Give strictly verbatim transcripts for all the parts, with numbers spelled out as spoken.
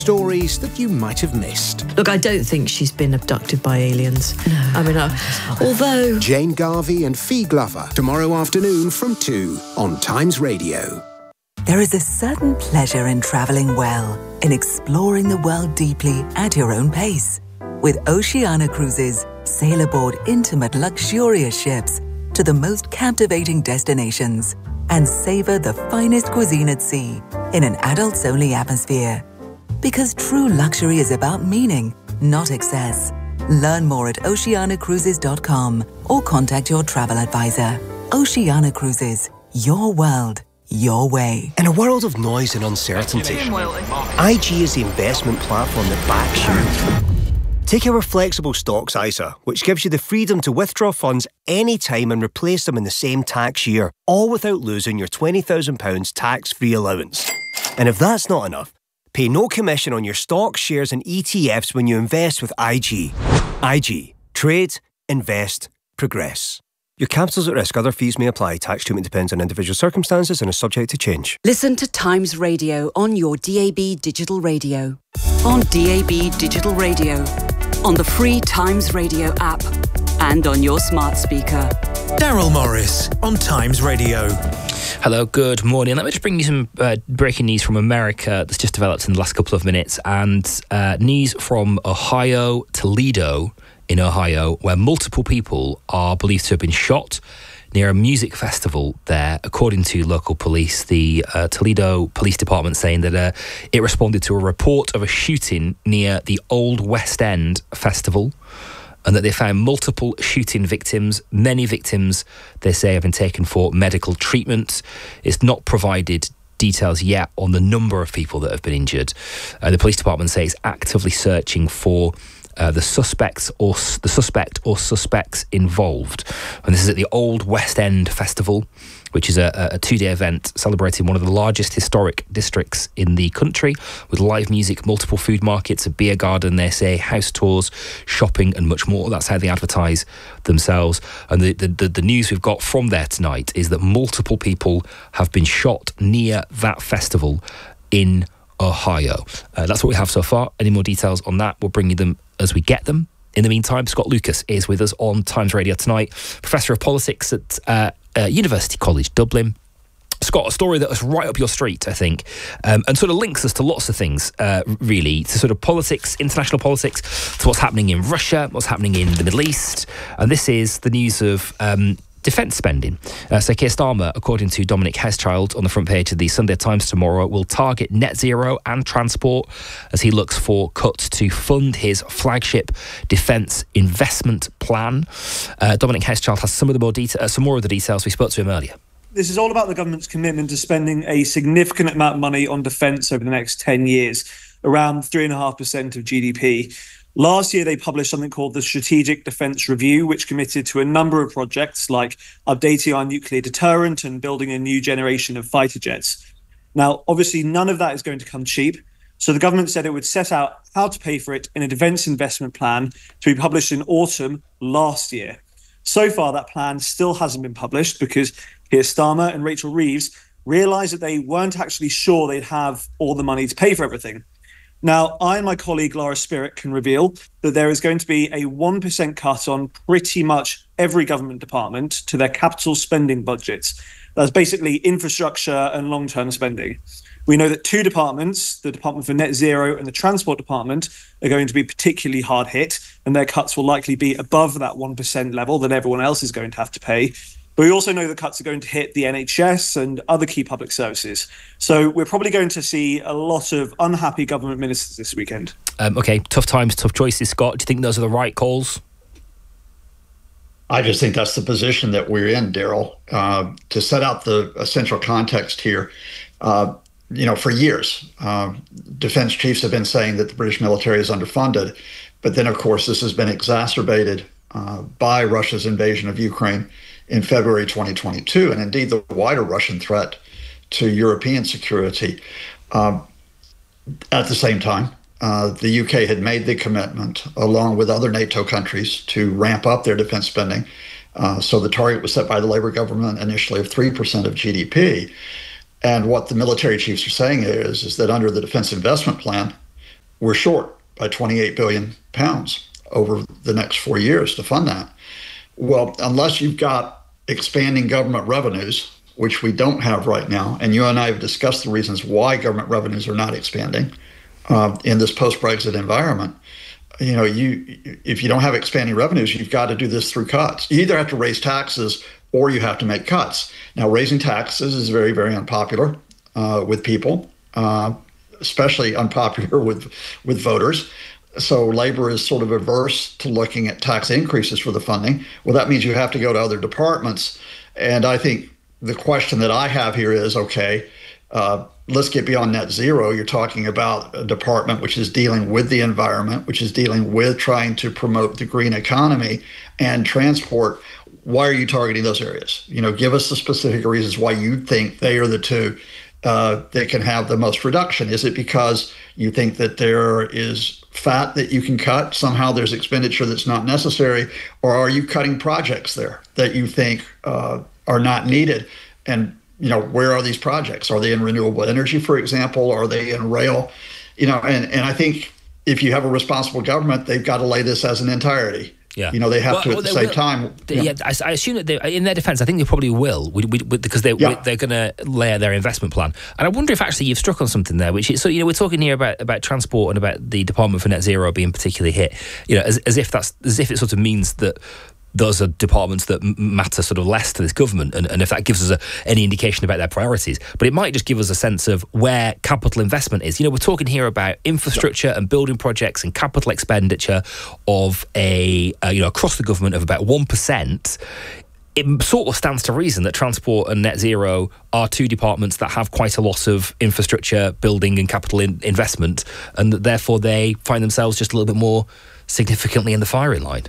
Stories that you might have missed. Look, I don't think she's been abducted by aliens. No. I mean, uh, although... Jane Garvey and Fee Glover, tomorrow afternoon from two on Times Radio. There is a certain pleasure in travelling well, in exploring the world deeply at your own pace. With Oceania Cruises, sail aboard intimate, luxurious ships to the most captivating destinations and savour the finest cuisine at sea in an adults-only atmosphere. Because true luxury is about meaning, not excess. Learn more at oceania cruises dot com or contact your travel advisor. Oceania Cruises, your world, your way. In a world of noise and uncertainty, I G is the investment platform that backs you. Take our flexible stocks I S A, which gives you the freedom to withdraw funds anytime and replace them in the same tax year, all without losing your twenty thousand pounds tax-free allowance. And if that's not enough, pay no commission on your stocks, shares and E T Fs when you invest with I G. I G. Trade, invest, progress. Your capital's at risk. Other fees may apply. Tax treatment depends on individual circumstances and is subject to change. Listen to Times Radio on your D A B digital radio. On D A B digital radio. On the free Times Radio app. And on your smart speaker. Daryl Morris on Times Radio. Hello, good morning. Let me just bring you some uh, breaking news from America that's just developed in the last couple of minutes, and uh, news from Ohio, Toledo in Ohio, where multiple people are believed to have been shot near a music festival there, according to local police. The uh, Toledo Police Department saying that uh, it responded to a report of a shooting near the Old West End Festival, and that they found multiple shooting victims. Many victims, they say, have been taken for medical treatment. It's not provided details yet on the number of people that have been injured. Uh, the police department says it's actively searching for uh, the suspects or the suspect or suspects involved. And this is at the Old West End Festival, which is a, a two-day event celebrating one of the largest historic districts in the country, with live music, multiple food markets, a beer garden, they say, house tours, shopping and much more. That's how they advertise themselves. And the, the, the news we've got from there tonight is that multiple people have been shot near that festival in Ohio. Uh, that's what we have so far. Any more details on that, we'll bring you them as we get them. In the meantime, Scott Lucas is with us on Times Radio tonight, Professor of Politics at uh, uh, University College Dublin. Scott, a story that was right up your street, I think, um, and sort of links us to lots of things, uh, really, to sort of politics, international politics, to what's happening in Russia, what's happening in the Middle East. And this is the news of um, defence spending. Uh, so Keir Starmer, according to Dominic Heschild on the front page of the Sunday Times tomorrow, will target net zero and transport as he looks for cuts to fund his flagship defence investment plan. Uh, Dominic Heschild has some of the more deta- uh, some more of the details. We spoke to him earlier. This is all about the government's commitment to spending a significant amount of money on defence over the next ten years, around three point five percent of G D P. Last year, they published something called the Strategic Defence Review, which committed to a number of projects like updating our nuclear deterrent and building a new generation of fighter jets. Now, obviously, none of that is going to come cheap. So the government said it would set out how to pay for it in a defence investment plan to be published in autumn last year. So far, that plan still hasn't been published because Keir Starmer and Rachel Reeves realised that they weren't actually sure they'd have all the money to pay for everything. Now, I and my colleague Laura Spirit can reveal that there is going to be a one percent cut on pretty much every government department to their capital spending budgets. That's basically infrastructure and long-term spending. We know that two departments, the Department for Net Zero and the Transport Department, are going to be particularly hard hit, and their cuts will likely be above that one percent level that everyone else is going to have to pay. But we also know the cuts are going to hit the N H S and other key public services. So we're probably going to see a lot of unhappy government ministers this weekend. Um, OK, tough times, tough choices, Scott. Do you think those are the right calls? I just think that's the position that we're in, Daryl. Uh, to set out the essential context here, uh, you know, for years, uh, defense chiefs have been saying that the British military is underfunded. But then, of course, this has been exacerbated uh, by Russia's invasion of Ukraine in February twenty twenty-two, and indeed the wider Russian threat to European security. Um, at the same time, uh, the U K had made the commitment, along with other NATO countries, to ramp up their defense spending. Uh, so the target was set by the Labour government initially of three percent of G D P. And what the military chiefs are saying is, is that under the Defence Investment Plan, we're short by twenty-eight billion pounds over the next four years to fund that. Well, unless you've got expanding government revenues, which we don't have right now, and you and I have discussed the reasons why government revenues are not expanding uh, in this post-Brexit environment. You know, you if you don't have expanding revenues, you've got to do this through cuts. You either have to raise taxes or you have to make cuts. Now, raising taxes is very, very unpopular uh, with people, uh, especially unpopular with with voters. So Labor is sort of averse to looking at tax increases for the funding. Well, that means you have to go to other departments. And I think the question that I have here is, okay, uh, let's get beyond net zero. You're talking about a department which is dealing with the environment, which is dealing with trying to promote the green economy and transport. Why are you targeting those areas? You know, give us the specific reasons why you think they are the two uh, that can have the most reduction. Is it because you think that there is fat that you can cut? Somehow there's expenditure that's not necessary? Or are you cutting projects there that you think uh, are not needed? And, you know, where are these projects? Are they in renewable energy, for example? Are they in rail? You know, and, and I think if you have a responsible government, they've got to lay this as an entirety. Yeah. You know, they have well, to at well, the same will. time. Yeah, yeah I, I assume that they, in their defence, I think they probably will, we, we, because they, yeah. they're going to lay out their investment plan. And I wonder if actually you've struck on something there, which is, so, you know, we're talking here about, about transport and about the Department for Net Zero being particularly hit, you know, as, as if that's, as if it sort of means that those are departments that matter sort of less to this government, and, and if that gives us a, any indication about their priorities. But it might just give us a sense of where capital investment is. You know, we're talking here about infrastructure and building projects and capital expenditure of a, uh, you know, across the government of about one percent. It sort of stands to reason that transport and net zero are two departments that have quite a lot of infrastructure, building and capital in investment, and that therefore they find themselves just a little bit more significantly in the firing line.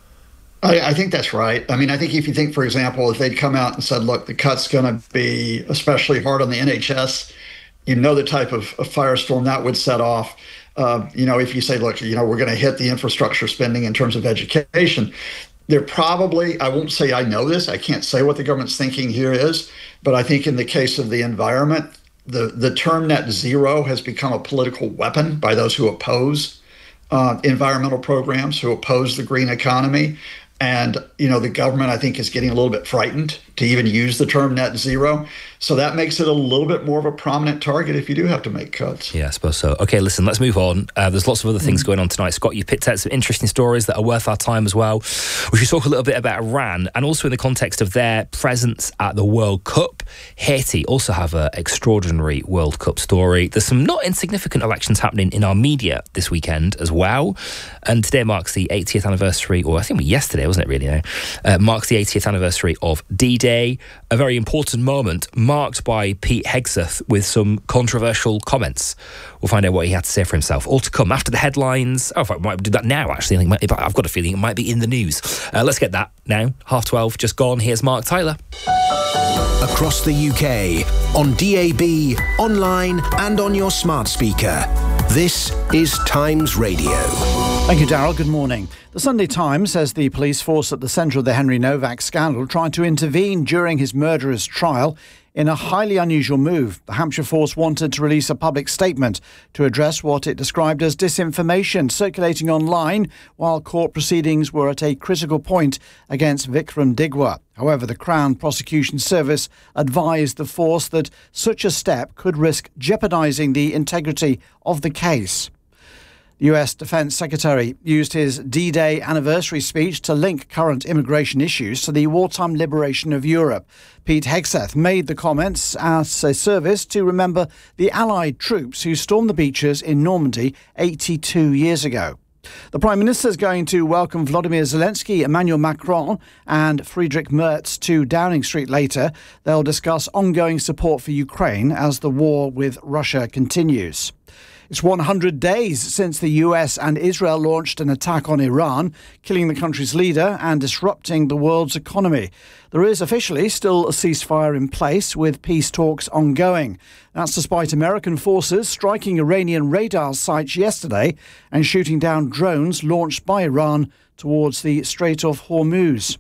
I, I think that's right. I mean, I think if you think, for example, if they'd come out and said, look, the cut's going to be especially hard on the N H S, you know the type of, of firestorm that would set off. Uh, you know, if you say, look, you know, we're going to hit the infrastructure spending in terms of education, they're probably, I won't say I know this, I can't say what the government's thinking here is, but I think in the case of the environment, the, the term net zero has become a political weapon by those who oppose uh, environmental programs, who oppose the green economy. And, you know, the government, I think, is getting a little bit frightened to even use the term net zero. So that makes it a little bit more of a prominent target if you do have to make cuts. Yeah, I suppose so. OK, listen, let's move on. Uh, there's lots of other things mm. going on tonight. Scott, you picked out some interesting stories that are worth our time as well. We should talk a little bit about Iran, and also in the context of their presence at the World Cup. Haiti also have an extraordinary World Cup story. There's some not insignificant elections happening in Armenia this weekend as well. And today marks the eightieth anniversary, or I think yesterday, wasn't it really now? Uh, marks the eightieth anniversary of D-Day, a very important moment marked by Pete Hegseth with some controversial comments. We'll find out what he had to say for himself. All to come after the headlines. Oh, I might do that now, actually. I think it might, I've got a feeling it might be in the news. Uh, let's get that now. Half twelve, just gone. Here's Mark Tyler. Across the U K, on D A B, online and on your smart speaker. This is Times Radio. Thank you, Darryl. Good morning. The Sunday Times says the police force at the centre of the Henry Novak scandal tried to intervene during his murderer's trial in a highly unusual move. The Hampshire force wanted to release a public statement to address what it described as disinformation circulating online while court proceedings were at a critical point against Vikram Digwa. However, the Crown Prosecution Service advised the force that such a step could risk jeopardising the integrity of the case. The U S Defence Secretary used his D-Day anniversary speech to link current immigration issues to the wartime liberation of Europe. Pete Hegseth made the comments as a service to remember the Allied troops who stormed the beaches in Normandy eighty-two years ago. The Prime Minister is going to welcome Volodymyr Zelensky, Emmanuel Macron and Friedrich Merz to Downing Street later. They'll discuss ongoing support for Ukraine as the war with Russia continues. It's one hundred days since the U S and Israel launched an attack on Iran, killing the country's leader and disrupting the world's economy. There is officially still a ceasefire in place, with peace talks ongoing. That's despite American forces striking Iranian radar sites yesterday and shooting down drones launched by Iran towards the Strait of Hormuz.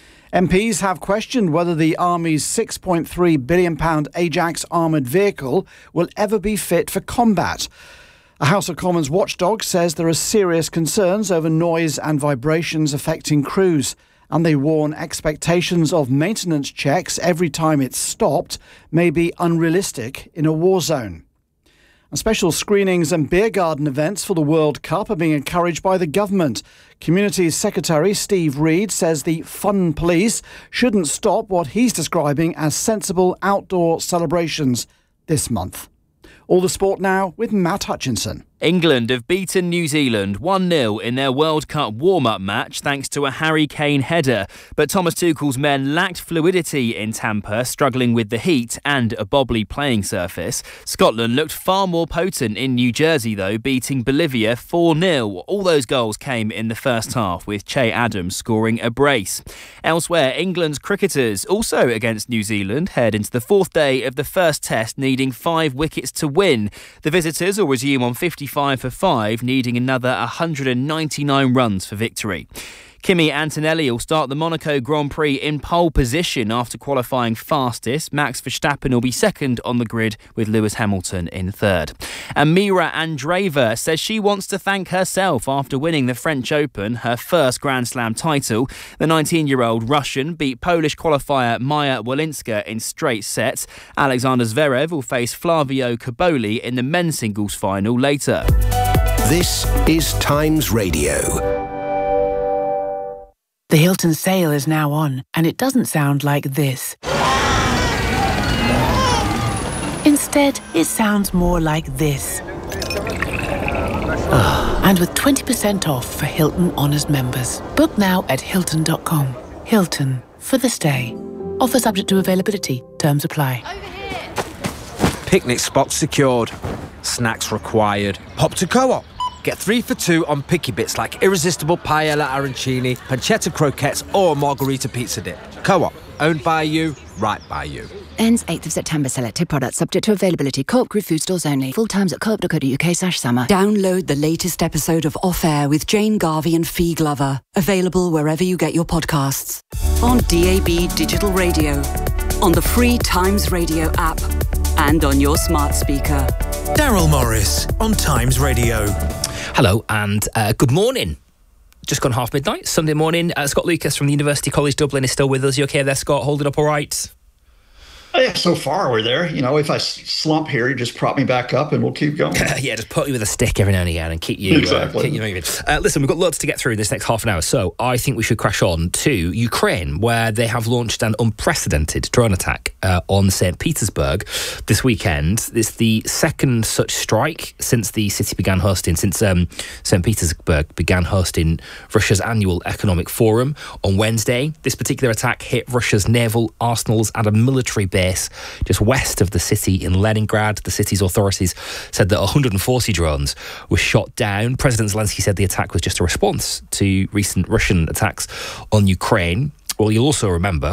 M Ps have questioned whether the Army's six point three billion pounds Ajax armoured vehicle will ever be fit for combat. A House of Commons watchdog says there are serious concerns over noise and vibrations affecting crews, and they warn expectations of maintenance checks every time it's stopped may be unrealistic in a war zone. And special screenings and beer garden events for the World Cup are being encouraged by the government. Communities Secretary Steve Reed says the fun police shouldn't stop what he's describing as sensible outdoor celebrations this month. All the sport now with Matt Hutchinson. England have beaten New Zealand one nil in their World Cup warm-up match thanks to a Harry Kane header. But Thomas Tuchel's men lacked fluidity in Tampa, struggling with the heat and a bobbly playing surface. Scotland looked far more potent in New Jersey, though, beating Bolivia four nil. All those goals came in the first half, with Che Adams scoring a brace. Elsewhere, England's cricketers, also against New Zealand, head into the fourth day of the first test, needing five wickets to win. The visitors will resume on fifty-five for five, needing another one hundred ninety-nine runs for victory. Kimi Antonelli will start the Monaco Grand Prix in pole position after qualifying fastest. Max Verstappen will be second on the grid, with Lewis Hamilton in third. And Mira Andreeva says she wants to thank herself after winning the French Open, her first Grand Slam title. The nineteen-year-old Russian beat Polish qualifier Maja Wolinska in straight sets. Alexander Zverev will face Flavio Cobolli in the men's singles final later. This is Times Radio. The Hilton sale is now on, and it doesn't sound like this. Instead, it sounds more like this. And with twenty percent off for Hilton Honors members. Book now at Hilton dot com. Hilton, for the stay. Offer subject to availability. Terms apply. Picnic spots secured. Snacks required. Pop to Co-op. Get three for two on picky bits like irresistible paella arancini, pancetta croquettes or margarita pizza dip. Co-op. Owned by you, right by you. Ends eighth of September. Selected products subject to availability. Co-op Group food stores only. Full times at co op dot co dot uk slash summer. Download the latest episode of Off Air with Jane Garvey and Fee Glover. Available wherever you get your podcasts. On D A B Digital Radio. On the free Times Radio app. And on your smart speaker. Daryl Morris on Times Radio. Hello and uh, good morning. Just gone half midnight, Sunday morning. Uh, Scott Lucas from the University College Dublin is still with us. You okay there, Scott? Holding up all right? Yeah, so far we're there. You know, if I slump here, you just prop me back up and we'll keep going. Yeah, just put you with a stick every now and again and keep you, exactly. uh, keep you moving. Uh, listen, we've got lots to get through this next half an hour, so I think we should crash on to Ukraine, where they have launched an unprecedented drone attack uh, on Saint Petersburg this weekend. It's the second such strike since the city began hosting, since um, Saint Petersburg began hosting Russia's annual economic forum on Wednesday. This particular attack hit Russia's naval arsenals and a military base just west of the city in Leningrad. The city's authorities said that one hundred forty drones were shot down. President Zelensky said the attack was just a response to recent Russian attacks on Ukraine. Well, you'll also remember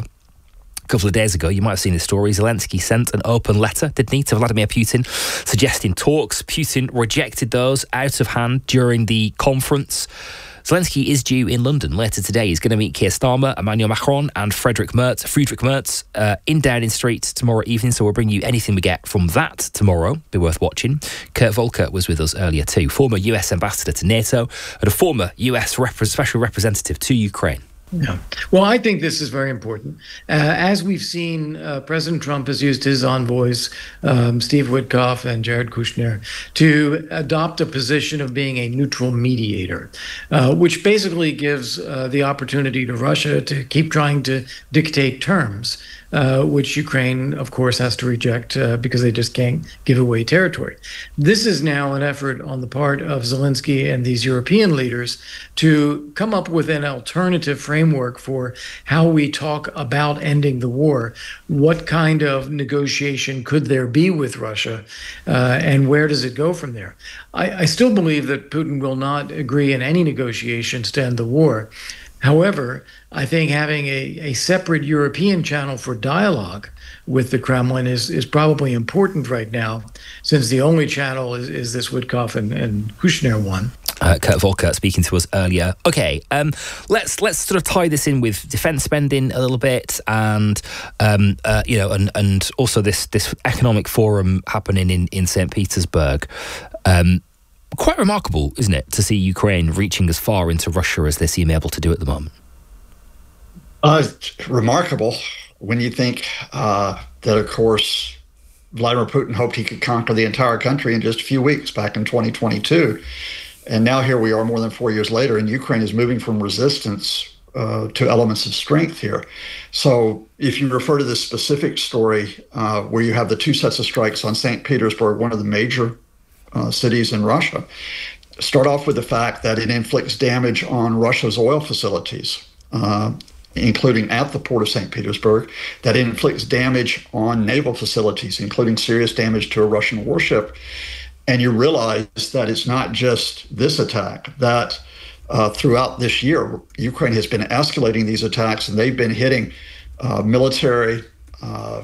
a couple of days ago, you might have seen the story, Zelensky sent an open letter, didn't he, to Vladimir Putin, suggesting talks. Putin rejected those out of hand during the conference. Zelensky is due in London later today. He's going to meet Keir Starmer, Emmanuel Macron and Friedrich Merz, Friedrich Merz uh, in Downing Street tomorrow evening. So we'll bring you anything we get from that tomorrow. Be worth watching. Kurt Volker was with us earlier too, former U S ambassador to NATO and a former U S rep- special representative to Ukraine. Yeah. Well, I think this is very important. Uh, as we've seen, uh, President Trump has used his envoys, um, Steve Witkoff and Jared Kushner, to adopt a position of being a neutral mediator, uh, which basically gives uh, the opportunity to Russia to keep trying to dictate terms, uh, which Ukraine, of course, has to reject uh, because they just can't give away territory. This is now an effort on the part of Zelensky and these European leaders to come up with an alternative framework for how we talk about ending the war. What kind of negotiation could there be with Russia, uh, and where does it go from there? I, I still believe that Putin will not agree in any negotiations to end the war. However, I think having a, a separate European channel for dialogue with the Kremlin is, is probably important right now, since the only channel is, is this Witkoff and, and Kushner one. Uh, Kurt Volker speaking to us earlier. Okay, um, let's let's sort of tie this in with defence spending a little bit, and um, uh, you know, and and also this this economic forum happening in in Saint Petersburg. Um, quite remarkable, isn't it, to see Ukraine reaching as far into Russia as they seem able to do at the moment? Uh, it's remarkable when you think uh, that, of course, Vladimir Putin hoped he could conquer the entire country in just a few weeks back in twenty twenty-two. And now here we are more than four years later, and Ukraine is moving from resistance uh, to elements of strength here. So if you refer to this specific story uh, where you have the two sets of strikes on Saint Petersburg, one of the major uh, cities in Russia, start off with the fact that it inflicts damage on Russia's oil facilities, uh, including at the port of Saint Petersburg, that inflicts damage on naval facilities, including serious damage to a Russian warship. And you realize that it's not just this attack, that uh, throughout this year, Ukraine has been escalating these attacks, and they've been hitting uh, military, uh,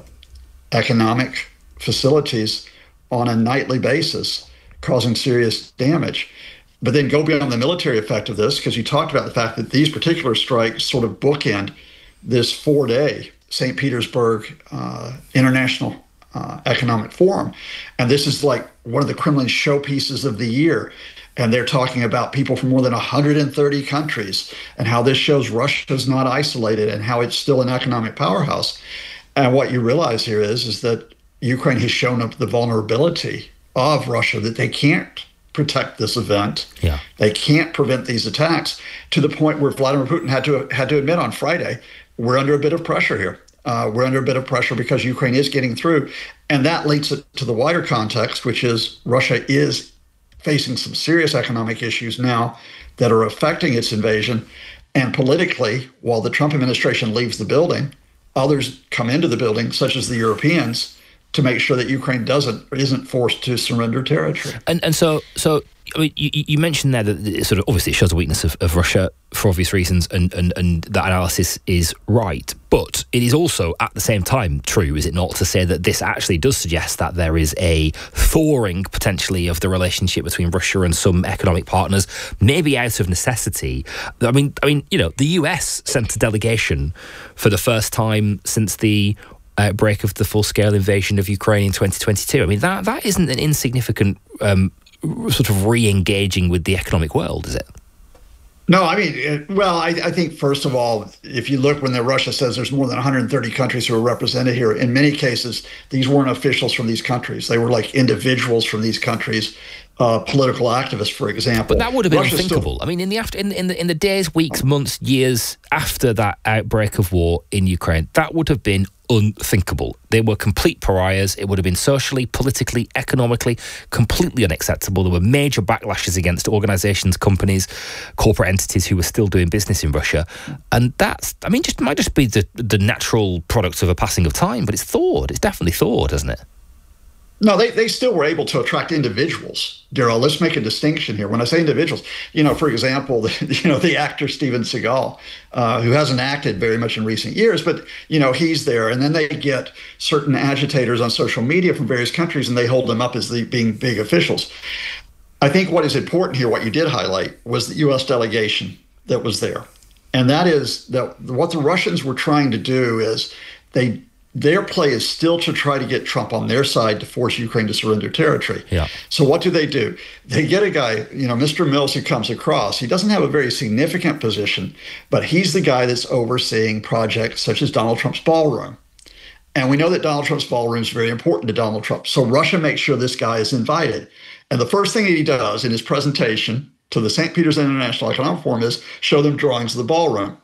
economic facilities on a nightly basis, causing serious damage. But then go beyond the military effect of this, because you talked about the fact that these particular strikes sort of bookend this four-day Saint Petersburg uh, International uh, Economic Forum. And this is like one of the Kremlin showpieces of the year. And they're talking about people from more than one hundred thirty countries and how this shows Russia's not isolated and how it's still an economic powerhouse. And what you realize here is, is that Ukraine has shown up the vulnerability of Russia, that they can't protect this event. Yeah. They can't prevent these attacks, to the point where Vladimir Putin had to had to admit on Friday, we're under a bit of pressure here. Uh, we're under a bit of pressure because Ukraine is getting through. And that links it to the wider context, which is Russia is facing some serious economic issues now that are affecting its invasion. And politically, while the Trump administration leaves the building, others come into the building, such as the Europeans, to make sure that Ukraine doesn't or isn't forced to surrender territory. And and so so I mean, you, you mentioned there that it sort of obviously it shows a weakness of, of Russia for obvious reasons, and, and and that analysis is right. But it is also at the same time true, is it not, to say that this actually does suggest that there is a thawing potentially of the relationship between Russia and some economic partners, maybe out of necessity. I mean, I mean, you know, the U S sent a delegation for the first time since the outbreak of the full-scale invasion of Ukraine in twenty twenty-two. I mean, that that isn't an insignificant um, sort of re-engaging with the economic world, is it? No, I mean, it, well, I, I think, first of all, if you look when the Russia says there's more than one hundred thirty countries who are represented here, in many cases, these weren't officials from these countries. They were like individuals from these countries, uh, political activists, for example. But that would have been Russia's unthinkable. Still, I mean, in the after, in, in the in the days, weeks, months, years after that outbreak of war in Ukraine, that would have been unthinkable. They were complete pariahs. It would have been socially, politically, economically completely unacceptable. There were major backlashes against organisations, companies, corporate entities who were still doing business in Russia. And that's, I mean, just might just be the, the natural product of a passing of time, but it's thawed. It's definitely thawed, hasn't it? No, they, they still were able to attract individuals, Daryl. Let's make a distinction here. When I say individuals, you know, for example, the, you know, the actor Steven Seagal, uh, who hasn't acted very much in recent years, but, you know, he's there. And then they get certain agitators on social media from various countries, and they hold them up as the, being big officials. I think what is important here, what you did highlight, was the U S delegation that was there. And that is that what the Russians were trying to do is they Their play is still to try to get Trump on their side to force Ukraine to surrender territory. Yeah. So what do they do? They get a guy, you know, Mister Mills, who comes across. He doesn't have a very significant position, but he's the guy that's overseeing projects such as Donald Trump's ballroom. And we know that Donald Trump's ballroom is very important to Donald Trump. So Russia makes sure this guy is invited. And the first thing that he does in his presentation to the Saint Petersburg International Economic Forum is show them drawings of the ballroom.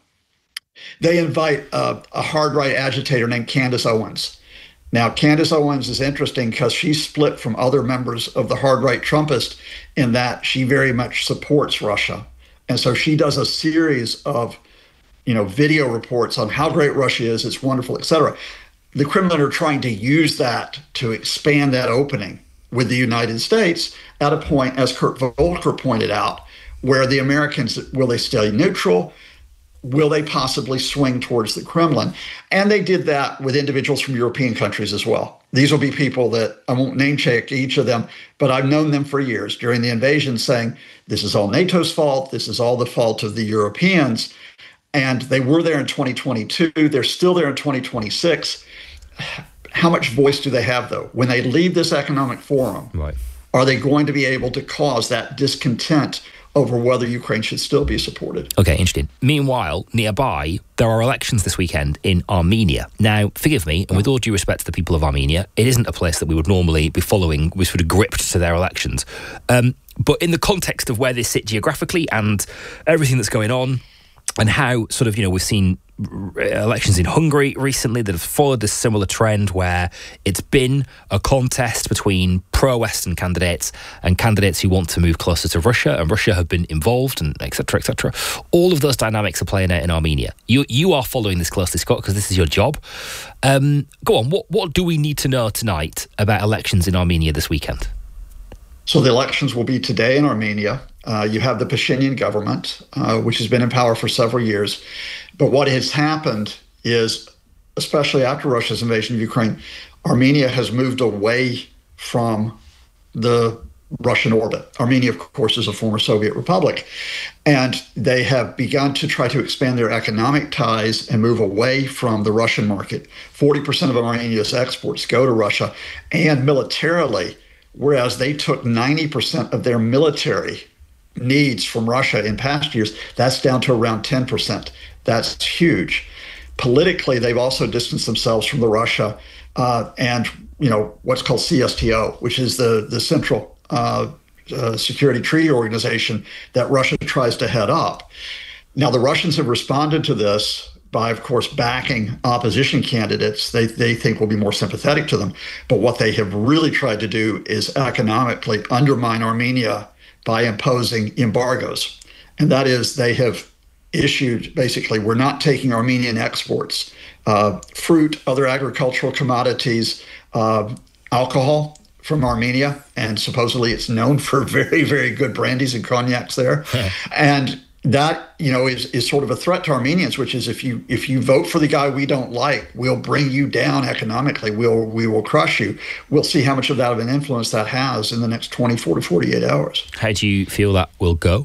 They invite uh, a hard right agitator named Candace Owens. Now, Candace Owens is interesting because she's split from other members of the hard right Trumpist in that she very much supports Russia. And so she does a series of, you know, video reports on how great Russia is, it's wonderful, et cetera. The Kremlin are trying to use that to expand that opening with the United States at a point, as Kurt Volker pointed out, where the Americans, will they stay neutral? Will they possibly swing towards the Kremlin? And they did that with individuals from European countries as well. These will be people that, I won't name check each of them, but I've known them for years during the invasion, saying, this is all NATO's fault, this is all the fault of the Europeans. And they were there in twenty twenty-two, they're still there in twenty twenty-six. How much voice do they have, though? When they leave this economic forum, right, are they going to be able to cause that discontent over whether Ukraine should still be supported? Okay, interesting. Meanwhile, nearby, there are elections this weekend in Armenia. Now, forgive me, and with all due respect to the people of Armenia, it isn't a place that we would normally be following. We're sort of gripped to their elections. Um, but in the context of where they sit geographically and everything that's going on, and how sort of, you know, we've seen elections in Hungary recently that have followed this similar trend where it's been a contest between pro-Western candidates and candidates who want to move closer to Russia, and Russia have been involved, and et cetera, et cetera. All of those dynamics are playing out in Armenia. You you are following this closely, Scott, because this is your job. Um, go on, what, what do we need to know tonight about elections in Armenia this weekend? So the elections will be today in Armenia. Uh, you have the Pashinyan government, uh, which has been in power for several years. But what has happened is, especially after Russia's invasion of Ukraine, Armenia has moved away from the Russian orbit. Armenia, of course, is a former Soviet republic. And they have begun to try to expand their economic ties and move away from the Russian market. forty percent of Armenia's exports go to Russia, and militarily, whereas they took ninety percent of their military needs from Russia in past years, that's down to around ten percent. That's huge. Politically, they've also distanced themselves from the Russia uh, and, you know, what's called C S T O, which is the, the Central uh, uh, Security Treaty Organization that Russia tries to head up. Now, the Russians have responded to this by, of course, backing opposition candidates they, they think will be more sympathetic to them. But what they have really tried to do is economically undermine Armenia by imposing embargoes. And that is, they have issued, basically, we're not taking Armenian exports, uh, fruit, other agricultural commodities, uh, alcohol from Armenia, and supposedly it's known for very, very good brandies and cognacs there. And that, you know, is, is sort of a threat to Armenians, which is if you if you vote for the guy we don't like, we'll bring you down economically. We'll we will crush you. We'll see how much of that of an influence that has in the next twenty-four to forty-eight hours. How do you feel that will go?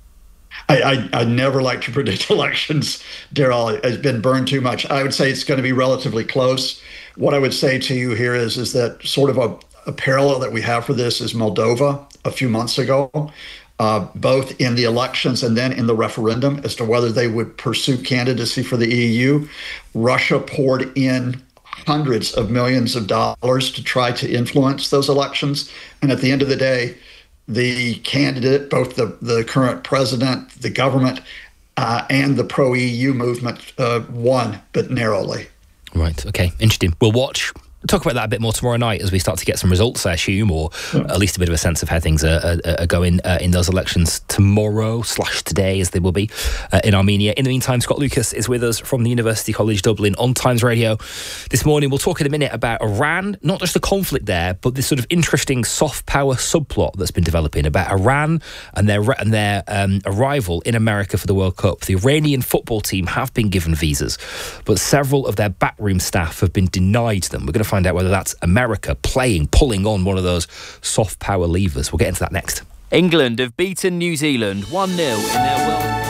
I, I, I never like to predict elections, Daryl. It's been burned too much. I would say it's going to be relatively close. What I would say to you here is, is that sort of a, a parallel that we have for this is Moldova a few months ago. Uh, both in the elections and then in the referendum as to whether they would pursue candidacy for the E U. Russia poured in hundreds of millions of dollars to try to influence those elections. And at the end of the day, the candidate, both the, the current president, the government, uh, and the pro-E U movement uh, won, but narrowly. Right, okay, interesting. We'll watch. Talk about that a bit more tomorrow night as we start to get some results, I assume, or yeah. at least a bit of a sense of how things are, are, are going uh, in those elections tomorrow slash today, as they will be uh, in Armenia. In the meantime, Scott Lucas is with us from the University College Dublin on Times Radio this morning. We'll talk in a minute about Iran, not just the conflict there, but this sort of interesting soft power subplot that's been developing about Iran and their and their um, arrival in America for the World Cup. The Iranian football team have been given visas, but several of their backroom staff have been denied them. We're going to find out whether that's America playing, pulling on one of those soft power levers. We'll get into that next. England have beaten New Zealand one nil in their World...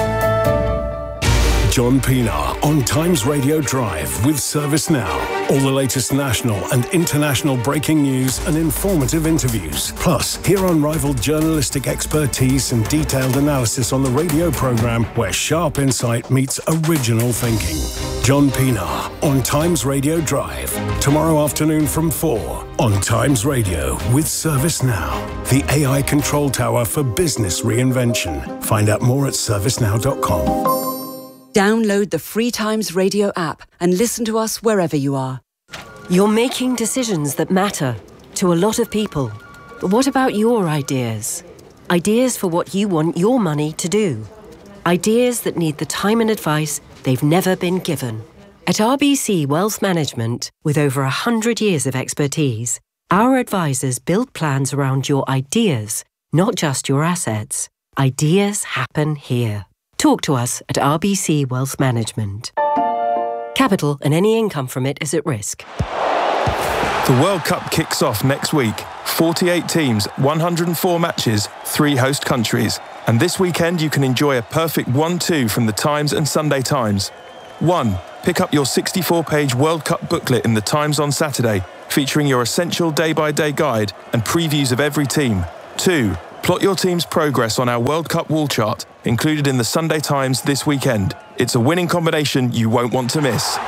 John Pienaar on Times Radio Drive with ServiceNow. All the latest national and international breaking news and informative interviews. Plus, hear unrivaled journalistic expertise and detailed analysis on the radio programme where sharp insight meets original thinking. John Pienaar on Times Radio Drive. Tomorrow afternoon from four on Times Radio with ServiceNow. The A I control tower for business reinvention. Find out more at service now dot com. Download the free Times Radio app and listen to us wherever you are. You're making decisions that matter to a lot of people. But what about your ideas? Ideas for what you want your money to do. Ideas that need the time and advice they've never been given. At R B C Wealth Management, with over one hundred years of expertise, our advisors build plans around your ideas, not just your assets. Ideas happen here. Talk to us at R B C Wealth Management. Capital and any income from it is at risk. The World Cup kicks off next week. forty-eight teams, one hundred four matches, three host countries. And this weekend you can enjoy a perfect one two from the Times and Sunday Times. one. Pick up your sixty-four page World Cup booklet in the Times on Saturday. featuring your essential day-by-day guide and previews of every team. Two, plot your team's progress on our World Cup wall chart, included in the Sunday Times this weekend. It's a winning combination you won't want to miss.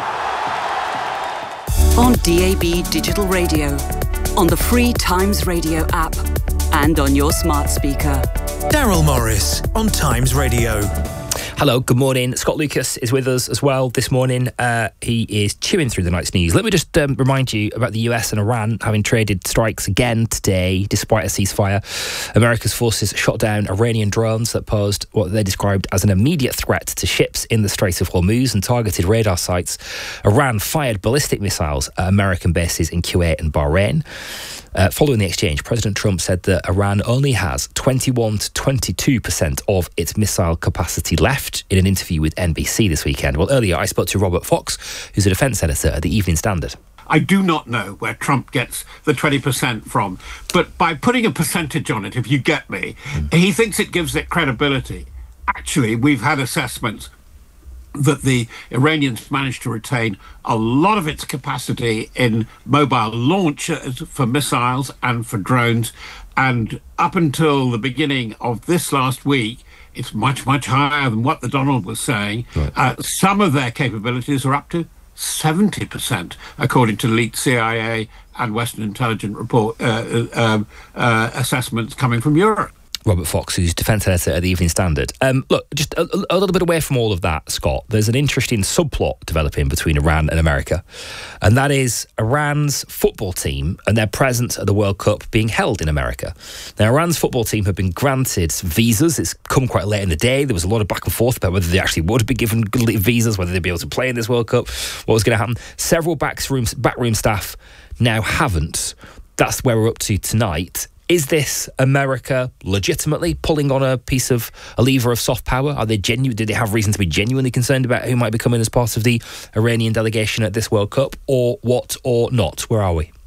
On D A B Digital Radio, on the free Times Radio app, and on your smart speaker. Daryl Morris on Times Radio. Hello, good morning. Scott Lucas is with us as well this morning. Uh, he is chewing through the night's news. Let me just um, remind you about the U S and Iran having traded strikes again today, despite a ceasefire. America's forces shot down Iranian drones that posed what they described as an immediate threat to ships in the Strait of Hormuz and targeted radar sites. Iran fired ballistic missiles at American bases in Kuwait and Bahrain. Uh, following the exchange, President Trump said that Iran only has twenty-one to twenty-two percent of its missile capacity left in an interview with N B C this weekend. Well, earlier I spoke to Robert Fox, who's a defence editor at the Evening Standard. I do not know where Trump gets the twenty percent from, but by putting a percentage on it, if you get me, mm. he thinks it gives it credibility. Actually, we've had assessments that the Iranians managed to retain a lot of its capacity in mobile launchers for missiles and for drones. And up until the beginning of this last week, it's much, much higher than what the Donald was saying. Right. Uh, some of their capabilities are up to seventy percent, according to leaked C I A and Western intelligence report uh, uh, uh, assessments coming from Europe. Robert Fox, who's defence editor at the Evening Standard. Um, look, just a, a little bit away from all of that, Scott, there's an interesting subplot developing between Iran and America, and that is Iran's football team and their presence at the World Cup being held in America. Now, Iran's football team have been granted visas. It's come quite late in the day. There was a lot of back and forth about whether they actually would be given visas, whether they'd be able to play in this World Cup, what was going to happen. Several backroom, backroom staff now haven't. That's where we're up to tonight. Is this America legitimately pulling on a piece of a lever of soft power? Are they genuine? Do they have reason to be genuinely concerned about who might be coming as part of the Iranian delegation at this World Cup, or what, or not? Where are we?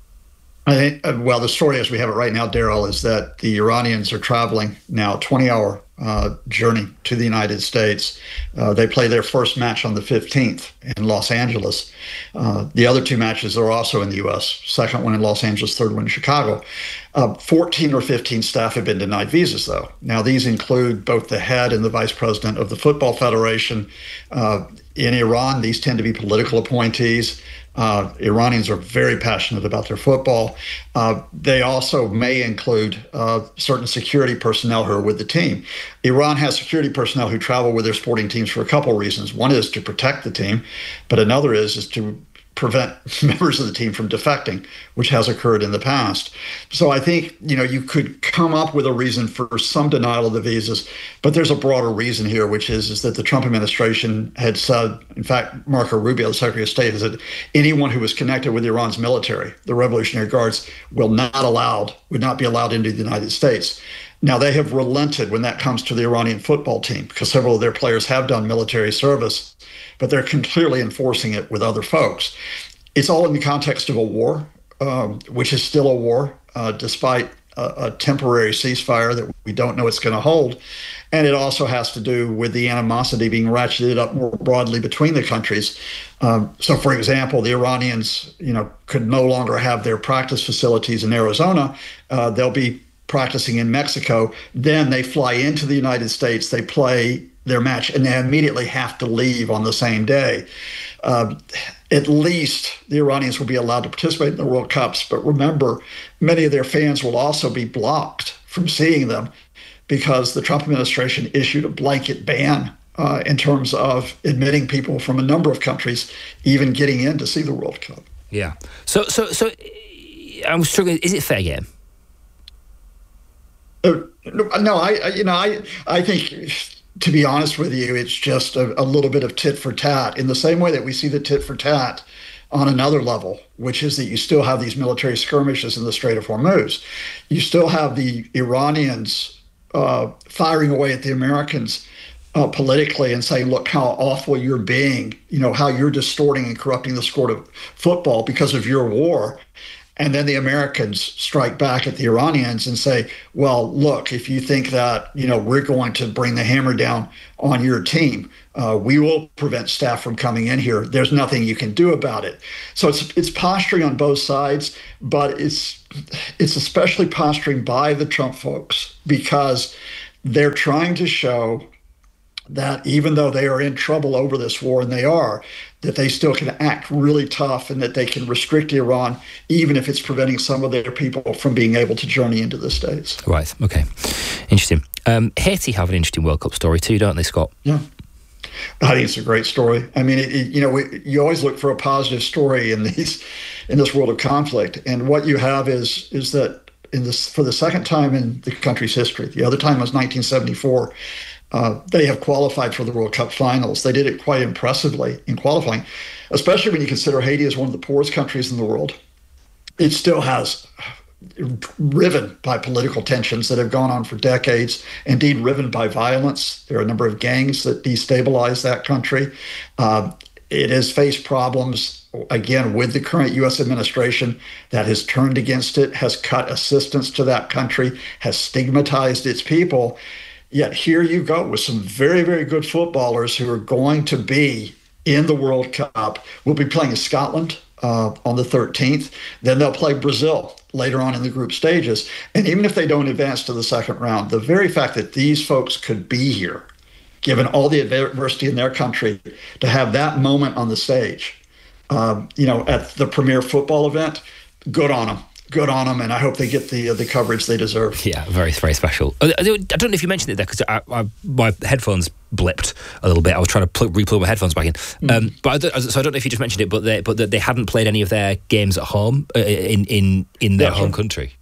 I think, well, the story as we have it right now, Daryl, is that the Iranians are traveling now twenty-hour uh, journey to the United States. Uh, they play their first match on the fifteenth in Los Angeles. Uh, the other two matches are also in the U S. Second one in Los Angeles, third one in Chicago. Uh, fourteen or fifteen staff have been denied visas, though. Now, these include both the head and the vice president of the Football Federation. Uh, in Iran, these tend to be political appointees. Uh, Iranians are very passionate about their football. Uh, they also may include uh, certain security personnel who are with the team. Iran has security personnel who travel with their sporting teams for a couple of reasons. One is to protect the team, but another is, is to prevent members of the team from defecting, which has occurred in the past. So I think, you know, you could come up with a reason for some denial of the visas, but there's a broader reason here, which is, is that the Trump administration had said, in fact, Marco Rubio, the Secretary of State, has said anyone who was connected with Iran's military, the Revolutionary Guards, will not allowed, would not be allowed into the United States. Now, they have relented when that comes to the Iranian football team, because several of their players have done military service, but they're clearly enforcing it with other folks. It's all in the context of a war, um, which is still a war, uh, despite a, a temporary ceasefire that we don't know it's going to hold. And it also has to do with the animosity being ratcheted up more broadly between the countries. Um, so, for example, the Iranians, you know, could no longer have their practice facilities in Arizona. Uh, they'll be practicing in Mexico. Then they fly into the United States, they play their match, and they immediately have to leave on the same day. Uh, at least the Iranians will be allowed to participate in the World Cups. But remember, many of their fans will also be blocked from seeing them because the Trump administration issued a blanket ban uh, in terms of admitting people from a number of countries even getting in to see the World Cup. Yeah. So, so, so I'm struggling. Is it fair game? Uh, no, I, I, you know, I, I think, to be honest with you, it's just a, a little bit of tit for tat, in the same way that we see the tit for tat on another level, which is that you still have these military skirmishes in the Strait of Hormuz. You still have the Iranians uh, firing away at the Americans uh, politically and saying, look how awful you're being, you know, how you're distorting and corrupting the sport of football because of your war. And then the Americans strike back at the Iranians and say, well, look, if you think that, you know, we're going to bring the hammer down on your team, uh, we will prevent staff from coming in here. There's nothing you can do about it. So it's it's posturing on both sides, but it's it's especially posturing by the Trump folks because they're trying to show that even though they are in trouble over this war, and they are, that they still can act really tough and that they can restrict Iran, even if it's preventing some of their people from being able to journey into the States. Right, okay. Interesting. Um, Haiti have an interesting World Cup story too, don't they, Scott? Yeah. I think it's a great story. I mean, it, it, you know, we, you always look for a positive story in these, in this world of conflict. And what you have is, is that in this, for the second time in the country's history, the other time was nineteen seventy-four, Uh, they have qualified for the World Cup finals. They did it quite impressively in qualifying, especially when you consider Haiti is one of the poorest countries in the world. It still has, riven by political tensions that have gone on for decades, indeed riven by violence. There are a number of gangs that destabilize that country. Uh, it has faced problems, again, with the current U S administration that has turned against it, has cut assistance to that country, has stigmatized its people. Yet here you go with some very, very good footballers who are going to be in the World Cup. We'll be playing Scotland uh, on the thirteenth. Then they'll play Brazil later on in the group stages. And even if they don't advance to the second round, the very fact that these folks could be here, given all the adversity in their country, to have that moment on the stage, um, you know, at the premier football event, good on them. Good on them, and I hope they get the uh, the coverage they deserve. Yeah, very, very special. I don't know if you mentioned it there, because I, I, my headphones blipped a little bit. I was trying to plug, re-plug my headphones back in. Mm. Um, but I don't, so I don't know if you just mentioned it, but they, but they hadn't played any of their games at home, uh, in, in, in their yeah, home country.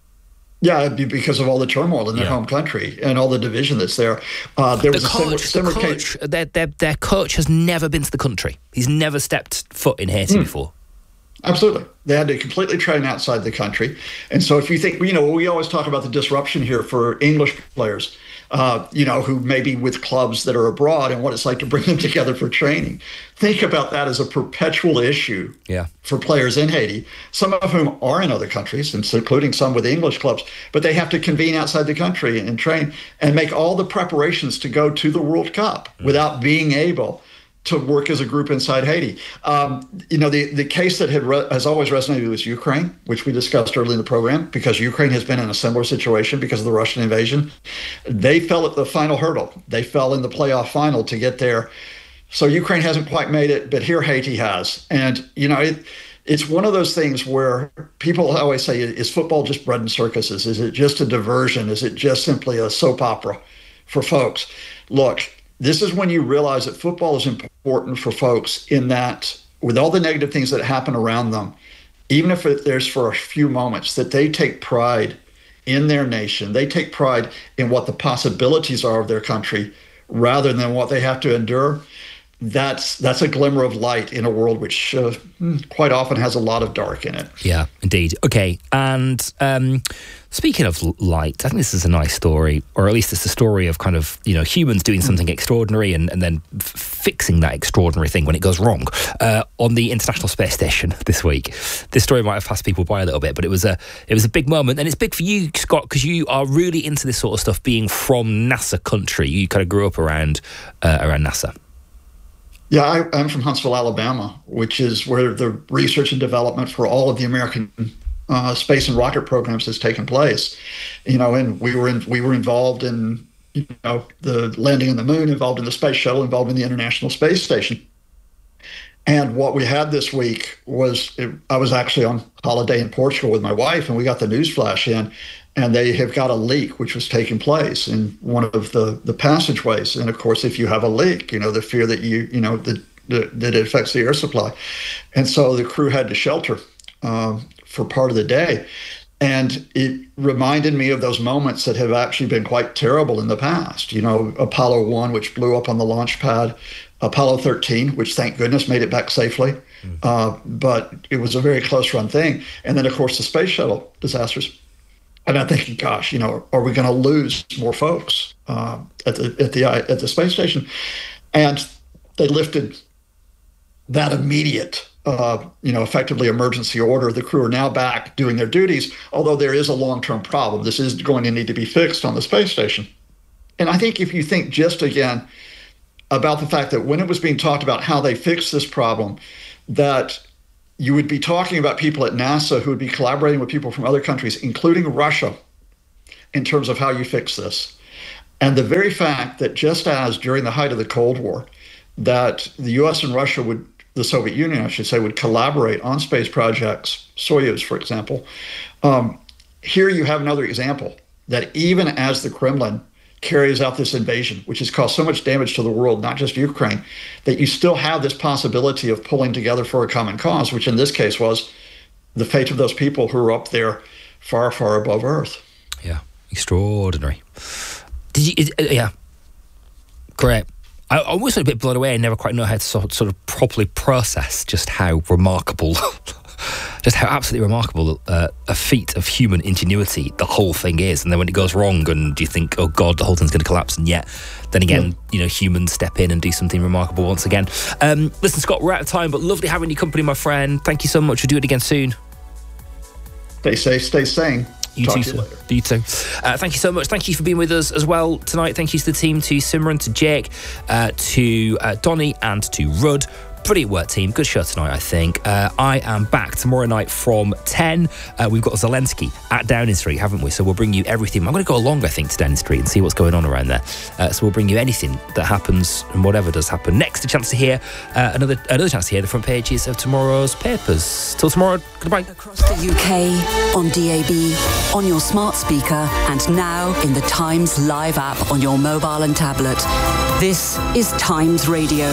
Yeah, because of all the turmoil in their yeah. home country and all the division that's there. Uh, there the was coach, a similar, similar the coach, case. Their, their, their coach has never been to the country. He's never stepped foot in Haiti mm. before. Absolutely. They had to completely train outside the country. And so if you think, you know, we always talk about the disruption here for English players, uh, you know, who may be with clubs that are abroad and what it's like to bring them together for training. Think about that as a perpetual issue yeah. for players in Haiti, some of whom are in other countries, including some with English clubs, but they have to convene outside the country and train and make all the preparations to go to the World Cup mm. without being able to work as a group inside Haiti. Um, you know, the, the case that had re- has always resonated was Ukraine, which we discussed early in the program, because Ukraine has been in a similar situation because of the Russian invasion. They fell at the final hurdle. They fell in the playoff final to get there. So Ukraine hasn't quite made it, but here Haiti has. And, you know, it, it's one of those things where people always say, is football just bread and circuses? Is it just a diversion? Is it just simply a soap opera for folks? Look, this is when you realize that football is important for folks in that with all the negative things that happen around them, even if it, there's for a few moments, that they take pride in their nation. They take pride in what the possibilities are of their country rather than what they have to endure. That's that's a glimmer of light in a world which uh, quite often has a lot of dark in it. Yeah, indeed. Okay, and um, speaking of light, I think this is a nice story, or at least it's a story of kind of, you know, humans doing something extraordinary and, and then f- fixing that extraordinary thing when it goes wrong. Uh, on the International Space Station this week, this story might have passed people by a little bit, but it was a it was a big moment, and it's big for you, Scott, because you are really into this sort of stuff. Being from NASA country, you kind of grew up around uh, around NASA. Yeah, I, I'm from Huntsville, Alabama, which is where the research and development for all of the American uh, space and rocket programs has taken place. You know, and we were in, we were involved in, you know, the landing on the moon, involved in the space shuttle, involved in the International Space Station. And what we had this week was, it, I was actually on holiday in Portugal with my wife, and we got the news flash in, and they have got a leak which was taking place in one of the, the passageways. And of course, if you have a leak, you know, the fear that you, you know, that, that it affects the air supply. And so the crew had to shelter um, for part of the day. And it reminded me of those moments that have actually been quite terrible in the past. You know, Apollo one, which blew up on the launch pad, Apollo thirteen, which thank goodness made it back safely. Mm. Uh, but it was a very close run thing. And then, of course, the space shuttle disasters. And I'm thinking, gosh, you know, are we going to lose more folks uh, at the at the at the space station? And they lifted that immediate uh, you know, effectively emergency order. The crew are now back doing their duties, although there is a long-term problem. This is going to need to be fixed on the space station. And I think if you think just again about the fact that when it was being talked about how they fix this problem, that you would be talking about people at NASA who would be collaborating with people from other countries, including Russia, in terms of how you fix this. And the very fact that just as during the height of the Cold War, that the U S and Russia would, the Soviet Union, I should say, would collaborate on space projects, Soyuz, for example. Um, here you have another example that even as the Kremlin carries out this invasion, which has caused so much damage to the world, not just Ukraine, that you still have this possibility of pulling together for a common cause, which in this case was the fate of those people who are up there far, far above Earth. Yeah, extraordinary. Did you, uh, yeah, great. I, I was a bit blown away and never quite know how to sort, sort of properly process just how remarkable just how absolutely remarkable uh, a feat of human ingenuity the whole thing is. And then when it goes wrong and you think, oh God, the whole thing's going to collapse, and yet then again, yeah. you know, humans step in and do something remarkable once again. Um, listen, Scott, we're out of time, but lovely having your company, my friend. Thank you so much. We'll do it again soon. Stay safe, stay sane. You Talk too, to you later. You too. Uh, thank you so much. Thank you for being with us as well tonight. Thank you to the team, to Simran, to Jake, uh, to uh, Donny, and to Rudd. Brilliant work, team. Good show tonight, I think. Uh, I am back tomorrow night from ten. Uh, we've got Zelensky at Downing Street, haven't we? So we'll bring you everything. I'm going to go along, I think, to Downing Street and see what's going on around there. Uh, so we'll bring you anything that happens and whatever does happen. Next, a chance to hear uh, another another chance to hear the front pages of tomorrow's papers. Till tomorrow, goodbye. Across the U K, on D A B, on your smart speaker, and now in the Times Live app on your mobile and tablet. This is Times Radio.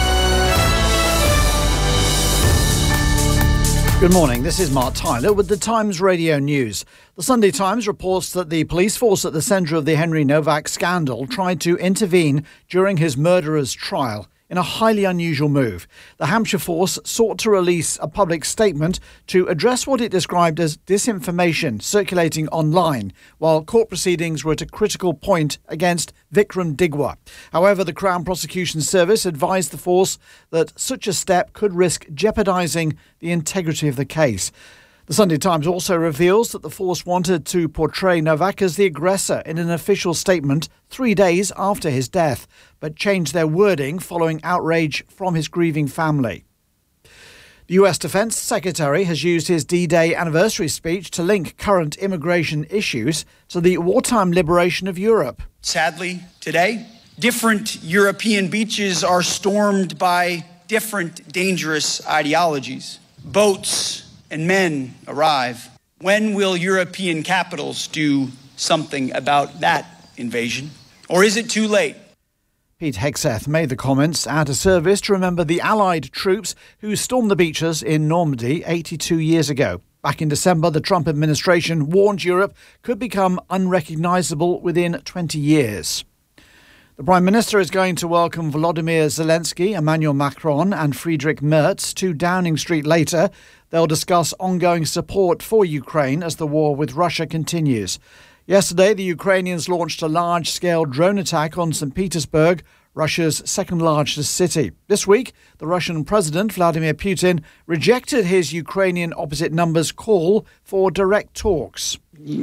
Good morning, this is Mark Tyler with the Times Radio News. The Sunday Times reports that the police force at the centre of the Henry Novak scandal tried to intervene during his murderer's trial in a highly unusual move. The Hampshire force sought to release a public statement to address what it described as disinformation circulating online, while court proceedings were at a critical point against Vikram Digwa. However, the Crown Prosecution Service advised the force that such a step could risk jeopardising the integrity of the case. The Sunday Times also reveals that the force wanted to portray Novak as the aggressor in an official statement three days after his death, but changed their wording following outrage from his grieving family. The U S Defence Secretary has used his D-Day anniversary speech to link current immigration issues to the wartime liberation of Europe. Sadly, today, different European beaches are stormed by different dangerous ideologies. Boats and men arrive. When will European capitals do something about that invasion? Or is it too late? Pete Hegseth made the comments at a service to remember the Allied troops who stormed the beaches in Normandy eighty-two years ago. Back in December, the Trump administration warned Europe could become unrecognisable within twenty years. The Prime Minister is going to welcome Volodymyr Zelensky, Emmanuel Macron and Friedrich Merz to Downing Street later. They'll discuss ongoing support for Ukraine as the war with Russia continues. Yesterday, the Ukrainians launched a large-scale drone attack on Saint Petersburg, Russia's second-largest city. This week, the Russian President, Vladimir Putin, rejected his Ukrainian opposite number's call for direct talks.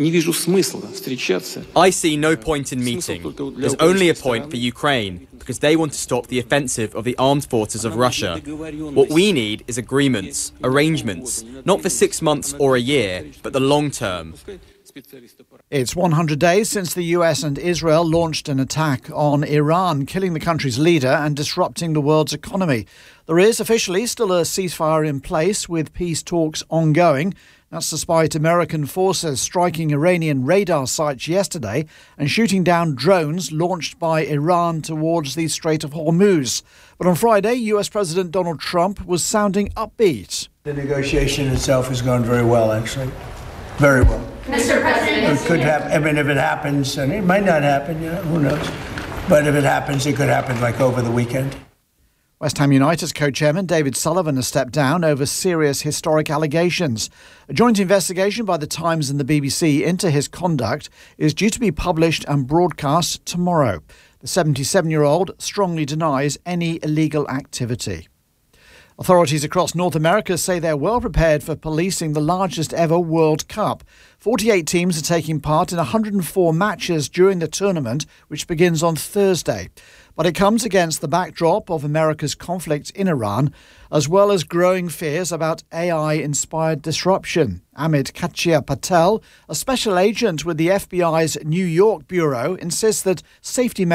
I see no point in meeting. There's only a point for Ukraine, because they want to stop the offensive of the armed forces of Russia. What we need is agreements, arrangements, not for six months or a year, but the long term. It's one hundred days since the U S and Israel launched an attack on Iran, killing the country's leader and disrupting the world's economy. There is officially still a ceasefire in place with peace talks ongoing. That's despite American forces striking Iranian radar sites yesterday and shooting down drones launched by Iran towards the Strait of Hormuz. But on Friday, U S President Donald Trump was sounding upbeat. The negotiation itself has gone very well, actually. Very well. Mister President, it could happen. I mean, if it happens, and it might not happen, you know, who knows? But if it happens, it could happen like over the weekend. West Ham United's co-chairman David Sullivan has stepped down over serious historic allegations. A joint investigation by The Times and the B B C into his conduct is due to be published and broadcast tomorrow. The seventy-seven-year-old strongly denies any illegal activity. Authorities across North America say they're well prepared for policing the largest ever World Cup. forty-eight teams are taking part in one hundred four matches during the tournament, which begins on Thursday. But it comes against the backdrop of America's conflict in Iran, as well as growing fears about A I-inspired disruption. Amit Kachia Patel, a special agent with the F B I's New York bureau, insists that safety measures